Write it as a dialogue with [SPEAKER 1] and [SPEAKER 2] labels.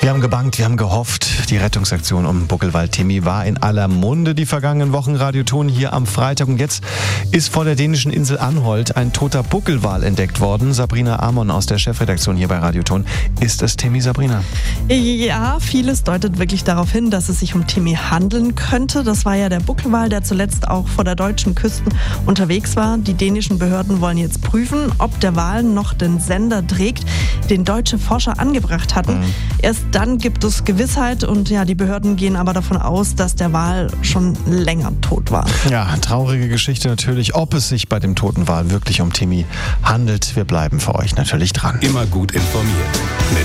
[SPEAKER 1] Wir haben gebangt, wir haben gehofft. Die Rettungsaktion um Buckelwald-Timmy war in aller Munde die vergangenen Wochen. Radioton hier am Freitag. Und jetzt ist vor der dänischen Insel Anholt ein toter Buckelwal entdeckt worden. Sabrina Amon aus der Chefredaktion hier bei Radioton. Ist es Timmy, Sabrina?
[SPEAKER 2] Ja, vieles deutet wirklich darauf hin, dass es sich um Timmy handeln könnte. Das war ja der Buckelwal, der zuletzt auch vor der deutschen Küste unterwegs war. Die dänischen Behörden wollen jetzt prüfen, ob der Wal noch den Sender trägt, den deutsche Forscher angebracht hatten. Erst dann gibt es Gewissheit und ja, die Behörden gehen aber davon aus, dass der Wal schon länger tot war.
[SPEAKER 1] Ja, traurige Geschichte natürlich, ob es sich bei dem toten Wal wirklich um Timmy handelt. Wir bleiben für euch natürlich dran.
[SPEAKER 3] Immer gut informiert.